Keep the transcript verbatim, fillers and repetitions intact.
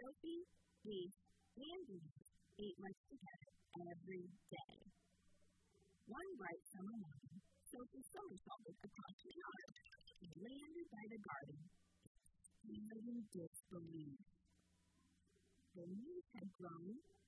Sophie, Ace, and Louise ate lunch together every day. One bright summer morning, Sophie somersaulted across the yard and landed by the garden, smiling disbelief. The leaves had grown